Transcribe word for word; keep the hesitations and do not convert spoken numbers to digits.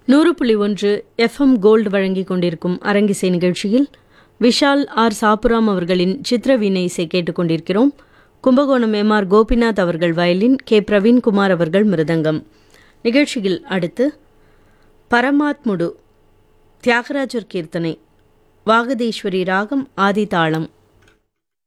நூறு புள்ளி ஒன்று எஃப்எம் கோல்டு வழங்கிக் கொண்டிருக்கும் அரங்கிசை நிகழ்ச்சியில் விஷால் ஆர் சாப்புராம் அவர்களின் சித்திரவீணை இசை கேட்டுக்கொண்டிருக்கிறோம். கும்பகோணம் எம் ஆர் கோபிநாத் அவர்கள் வயலின், கே பிரவீன்குமார் அவர்கள் மிருதங்கம். நிகழ்ச்சியில் அடுத்து பரமாத்முடு தியாகராஜர் கீர்த்தனை, வாகதேஸ்வரி ராகம், ஆதி தாளம்.